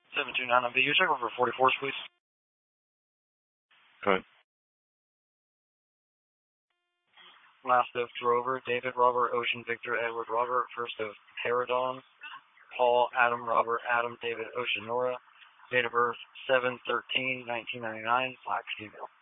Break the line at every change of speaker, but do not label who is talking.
729 on VU. Check over 44s, please.
Go ahead.
Last of Drover, David, Robert, Ocean, Victor, Edward, Robert. First of Paradon, Paul, Adam, Robert, Adam, David, Ocean, Nora. Date of birth 7/13/1999. Black female.